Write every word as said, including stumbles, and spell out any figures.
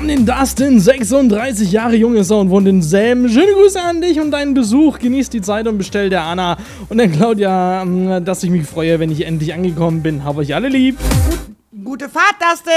den Dustin, sechsunddreißig Jahre jung ist er und wohnt in Selm. Schöne Grüße an dich und deinen Besuch. Genießt die Zeit und bestell der Anna und der Claudia, dass ich mich freue, wenn ich endlich angekommen bin. Hab euch alle lieb. Gut, gute Fahrt, Dustin!